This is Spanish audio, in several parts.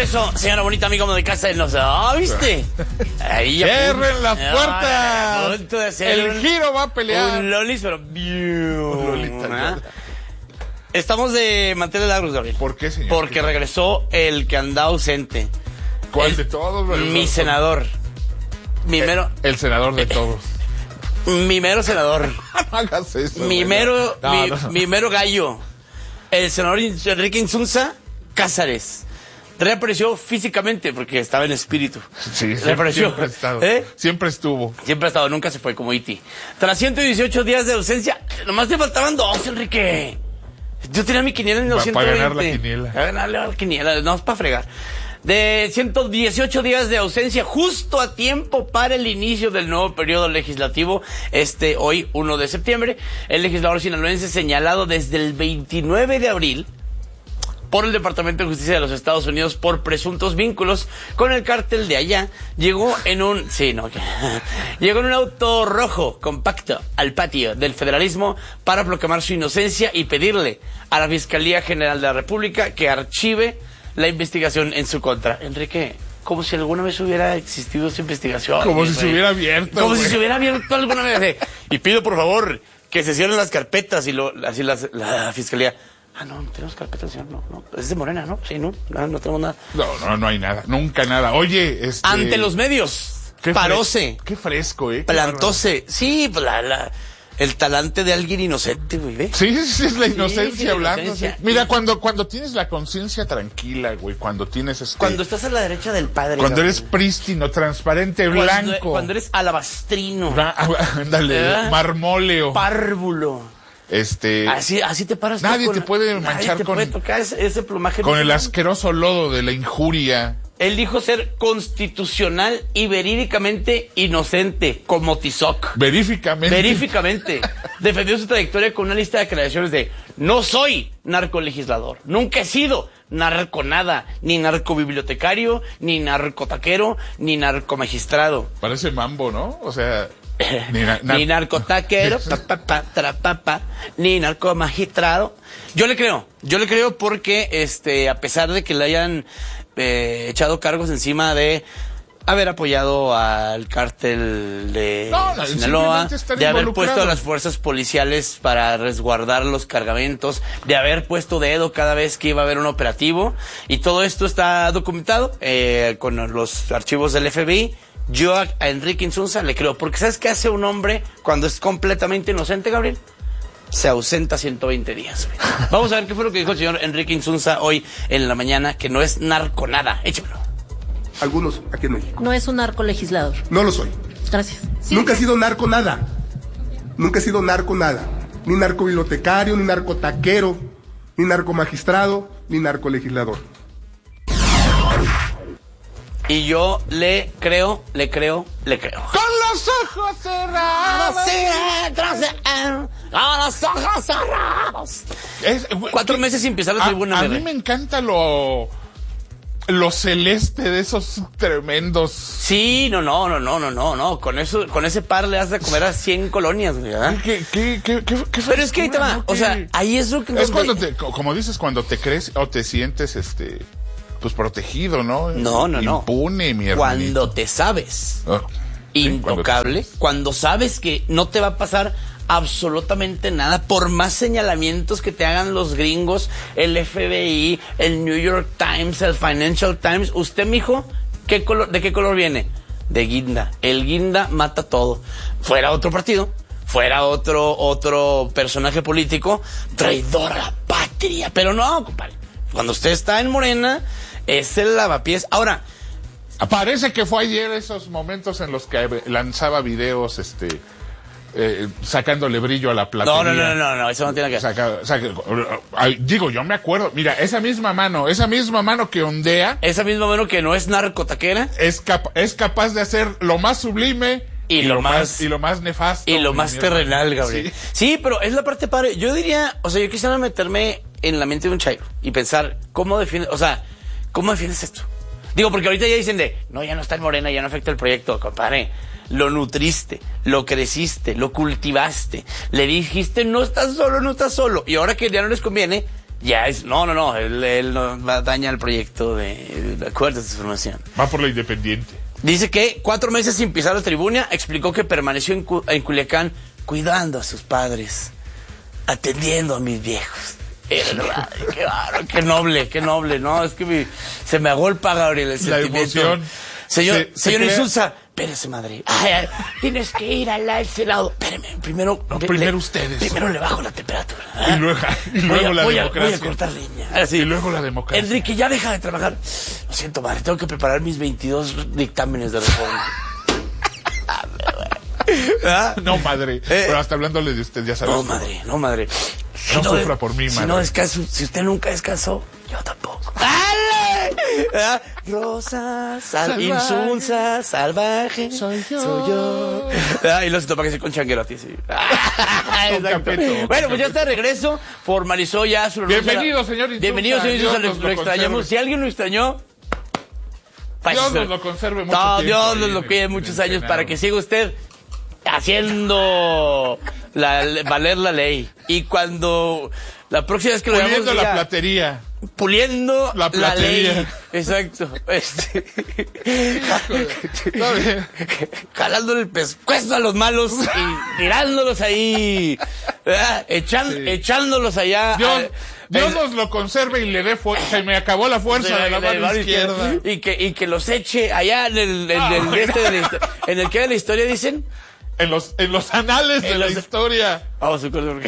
eso, señora bonita amiga de casa, él nos ¿viste? Ahí ya ¡cierren las puertas! El giro va a pelear. Un lolis, pero... Estamos de manteles largos, Gabriel. ¿Por qué, señor? Porque regresó el que andaba ausente. ¿Cuál de todos? Mi senador. El senador de todos. Mi mero senador. No hagas eso. Mi mero gallo. El senador Enrique Insunza Cázares. Reapareció físicamente porque estaba en espíritu. Sí, reapareció. Siempre ha estado. Siempre ha estado, nunca se fue como Iti. Tras 118 días de ausencia, nomás te faltaban 2, Enrique. Yo tenía mi quiniela en los 120. Para ganar la quiniela. Para ganarle a la quiniela, no es para fregar. De 118 días de ausencia, justo a tiempo para el inicio del nuevo periodo legislativo, hoy 1 de septiembre, el legislador sinaloense señalado desde el 29 de abril por el Departamento de Justicia de los Estados Unidos por presuntos vínculos con el cártel de allá, llegó en un auto rojo compacto al patio del federalismo para proclamar su inocencia y pedirle a la Fiscalía General de la República que archive la investigación en su contra. Enrique, como si alguna vez hubiera existido esa investigación. Como si se hubiera abierto. Como si se hubiera abierto alguna vez. Y pido por favor que se cierren las carpetas y así la Fiscalía. No tenemos carpetas, señor, no. Es de Morena, ¿no? Sí, no tenemos nada. No hay nada, nunca nada. Oye, ante los medios, paróse. Qué fresco, plantóse. Sí, pues el talante de alguien inocente, güey, ¿ve? Sí, es la inocencia hablando. Inocencia. Sí. Mira, cuando tienes la conciencia tranquila, güey, cuando tienes Cuando estás a la derecha del padre. Cuando eres prístino, transparente, blanco. Cuando eres alabastrino. Ándale, marmóleo. Párvulo. Así te paras. Nadie te puede manchar te puede tocar ese plumaje. Con el asqueroso lodo de la injuria. Él dijo ser constitucional y verídicamente inocente, como Tizoc. Veríficamente. Defendió su trayectoria con una lista de aclaraciones de: no soy narcolegislador, nunca he sido narconada, ni narcobibliotecario, ni narcotaquero, ni narcomagistrado. Parece Mambo, ¿no? O sea... ni narcotaquero, ni narcomagistrado. Yo le creo porque a pesar de que le hayan echado cargos encima de haber apoyado al cártel de Sinaloa, de haber puesto a las fuerzas policiales para resguardar los cargamentos, de haber puesto dedo cada vez que iba a haber un operativo, y todo esto está documentado con los archivos del FBI. Yo a Enrique Insunza le creo, porque ¿sabes qué hace un hombre cuando es completamente inocente, Gabriel? Se ausenta 120 días. Vamos a ver qué fue lo que dijo el señor Enrique Insunza hoy en la mañana, que no es narco nada. Échamelo. Algunos aquí en México. No es un narcolegislador. No lo soy. Gracias. Sí. Nunca he sido narco nada. Nunca he sido narco nada. Ni narcobibliotecario, ni narcotaquero, ni narcomagistrado, ni narcolegislador. Y yo le creo. Con los ojos cerrados. Con los ojos cerrados. 4 meses sin pisar la tribuna. A mí me encanta lo celeste de esos tremendos. Sí, no. Con ese par le has de comer a 100 colonias, ¿verdad? Pero es que ahí te va, ¿no? O sea, ahí es lo que... Es cuando como dices, cuando te crees o te sientes, pues protegido, ¿no? No. Impune, mi hermanito. Cuando te sabes intocable, cuando sabes que no te va a pasar absolutamente nada, por más señalamientos que te hagan los gringos, el FBI, el New York Times, el Financial Times. Usted, mijo, ¿de qué color viene? De guinda. El guinda mata todo. Fuera otro partido, fuera otro personaje político, traidor a la patria. Pero no, compadre. Cuando usted está en Morena, es el lavapiés. Ahora, parece que fue ayer esos momentos en los que lanzaba videos, sacándole brillo a la platería. No, eso no tiene que ver. Digo, yo me acuerdo, mira, esa misma mano que ondea. Esa misma mano que no es narcotaquera. Es capaz de hacer lo más sublime y lo más nefasto. Y lo más terrenal, Gabriel. Sí, pero es la parte padre. Yo diría, yo quisiera meterme en la mente de un chairo y pensar, ¿cómo defiendes esto? Digo, porque ahorita ya dicen ya no está en Morena, ya no afecta el proyecto, compadre. Lo nutriste, lo creciste, lo cultivaste, le dijiste, no estás solo. Y ahora que ya no les conviene, Ya es, no, él no daña el proyecto de acuerdo de transformación. Va por la independiente. Dice que 4 meses sin pisar la tribuna, explicó que permaneció en Culiacán cuidando a sus padres, atendiendo a mis viejos. Qué bárbaro, qué noble, ¿no? Es que se me agolpa, Gabriel, el la sentimiento. emoción. Señor crea... Insulza, espérese, madre. Ay, tienes que ir al Senado. Espéreme, primero ustedes. Primero le bajo la temperatura. Y luego la democracia. Voy a cortar leña. Así. Y luego la democracia. Enrique, ya deja de trabajar. Lo siento, madre, tengo que preparar mis 22 dictámenes de reforma. ¿Ah? No, madre. Pero hasta hablándole de usted, ya sabes. No, madre. No sufra por mí, madre. Si usted nunca descansó, yo tampoco. ¡Dale! Rosa, insulsa, salvaje. Soy yo. Y luego se topa que se con changuero a ti, sí. Bueno, pues ya está de regreso. Formalizó ya su... Bienvenido, señor Insulza. Bienvenido, señor Insulza. Lo extrañamos. Si alguien lo extrañó... Dios nos lo conserve mucho tiempo. Dios nos lo cuide muchos años para que siga usted haciendo valer la ley. Y cuando la próxima vez que lo veamos puliendo la platería. Puliendo la platería. Ley. Exacto. Jalándole el pescuezo a los malos y tirándolos ahí. Echándolos allá. Dios nos lo conserve y le dé fuerza. Se me acabó la fuerza de la mano izquierda. Y que los eche allá en el que de la historia, dicen. En los anales de la historia. Vamos a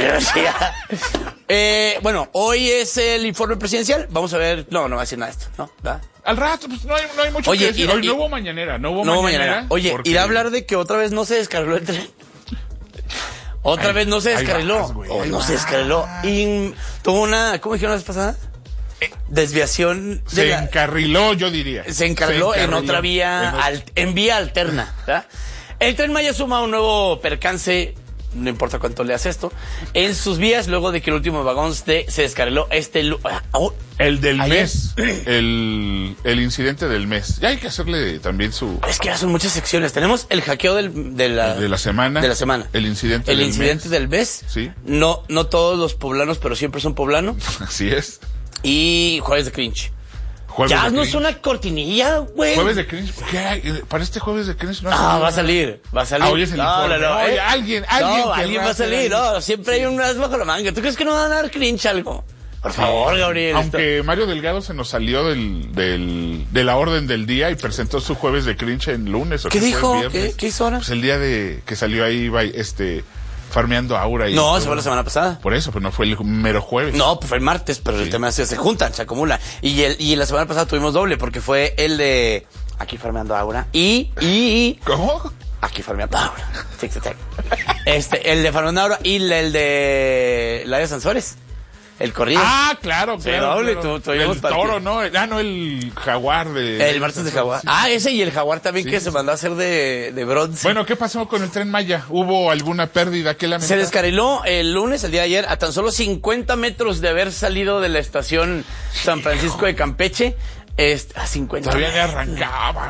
bueno, hoy es el informe presidencial. Vamos a ver. No va a decir nada de esto, ¿no? ¿Va? Al rato, pues no hay mucho que decir. Hoy no hubo mañanera. No hubo mañanera. Oye, porque... irá a hablar de que otra vez no se descarriló el tren. Otra vez no se descarriló. No se descarriló. Tuvo una, ¿cómo dijeron la vez pasada? Desviación. Se encarriló, yo diría. Se encarriló en otra vía, en vía alterna, ¿verdad? El Tren Maya suma un nuevo percance, no importa cuánto leas esto, en sus vías luego de que el último vagón se descarriló el del mes, el incidente del mes. Ya hay que hacerle también su... Es que ya son muchas secciones. Tenemos el hackeo de la semana. El incidente del mes. Sí. No todos los poblanos, pero siempre son poblanos. Así es. Y Jueves de Cringe. Ya no es una cortinilla, güey. Jueves de Cringe. ¿Qué? Para este Jueves de Cringe no va a salir. Hoy es el informe. Oye, alguien va a salir. No, siempre hay un as bajo la manga. ¿Tú crees que no van a dar cringe algo? Por favor, Gabriel. Aunque Mario Delgado se nos salió de la orden del día y presentó su Jueves de Cringe en lunes. ¿Qué dijo? ¿Qué hizo ahora? Pues el día de que salió ahí, farmeando Aura. No, se fue la semana pasada. Por eso, pues no fue el mero jueves. No, pues fue el martes, pero el tema es que se juntan, se acumulan. Y la semana pasada tuvimos doble, porque fue el de aquí farmeando Aura y ¿cómo? Aquí farmeando Aura. El de farmeando Aura y el de Laia Sansores. El corrido. Ah, claro. Doble, el toro, ¿no? No, el jaguar el martes de jaguar. Sí. Ese y el jaguar también que se mandó a hacer de bronce. Bueno, ¿qué pasó con el Tren Maya? ¿Hubo alguna pérdida? ¿Qué lamentar? Se descarriló el lunes, el día de ayer, a tan solo 50 metros de haber salido de la estación San Francisco de Campeche. A 50 Todavía ni arrancaba.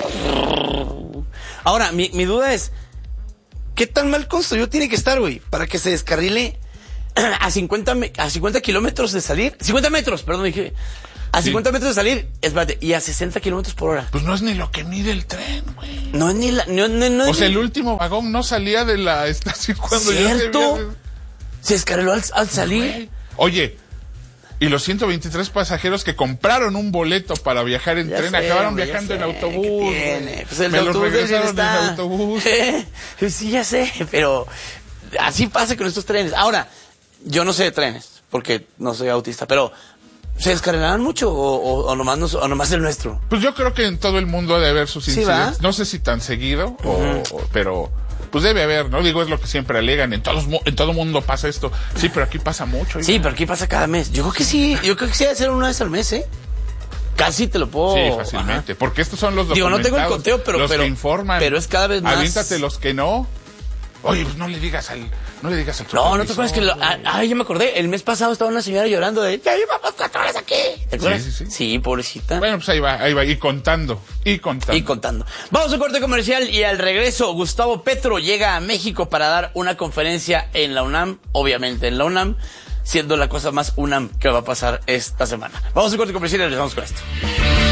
Ahora, mi duda es, ¿qué tan mal construido tiene que estar, güey, para que se descarrile a 50 kilómetros de salir? 50 metros, perdón, dije. A 50 metros de salir, espérate, y a 60 kilómetros por hora. Pues no es ni lo que mide el tren, güey. No es ni la... o sea, el último vagón no salía de la estación cuando ¿cierto? Se descarriló al salir. Güey. Oye, y los 123 pasajeros que compraron un boleto para viajar en tren acabaron viajando en autobús. Pues el autobús los regresaron en autobús. Sí, ya sé, pero así pasa con estos trenes. Ahora, yo no sé de trenes, porque no soy autista, pero ¿se descarrilarán mucho o nomás el nuestro? Pues yo creo que en todo el mundo debe haber sus incidentes. ¿Sí, no sé si tan seguido, pero pues debe haber, ¿no? Digo, es lo que siempre alegan. En todo mundo pasa esto. Sí, pero aquí pasa mucho. Sí, pero aquí pasa cada mes. Yo creo que sí debe ser una vez al mes, ¿eh? Casi te lo puedo... Sí, fácilmente. Ajá. Porque estos son los documentados. Digo, no tengo el conteo, pero... Los que informan. Pero es cada vez más... Aviéntate los que no. Oye, pues no le digas al No, no te acuerdas que... ya me acordé. El mes pasado estaba una señora llorando de... Ya llevamos 4 horas aquí. ¿Te acuerdas? Sí. Sí, pobrecita. Bueno, pues ahí va. Y contando. Vamos a corte comercial y al regreso Gustavo Petro llega a México para dar una conferencia en la UNAM. Obviamente en la UNAM. siendo la cosa más UNAM que va a pasar esta semana. Vamos a un corte comercial y regresamos con esto.